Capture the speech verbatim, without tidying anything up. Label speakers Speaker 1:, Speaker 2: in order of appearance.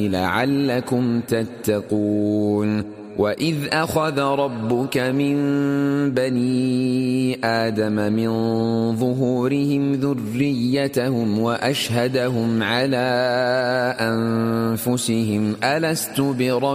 Speaker 1: لعلكم تتقون وإذ أخذ ربك من بني آدم من ظهورهم ذريتهم وأشهدهم على أنفسهم ألست بربكم